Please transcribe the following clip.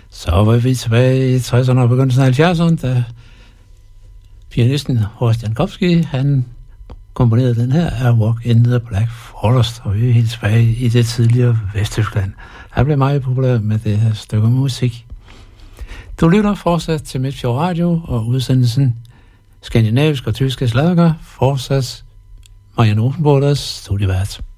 Så var vi tilbage i 60'erne og begyndelsen af 70'erne, da pianisten Horst Jankowski, han komponerede den her A Walk in the Black Forest, og vi er helt tilbage i det tidligere Vesttyskland. Han blev meget populær med det her stykke musik. Du lytter fortsat til Midtfjord Radio og udsendelsen Skandinavisk og tyske slager, fortsat Marianne Rosenborg, studievært.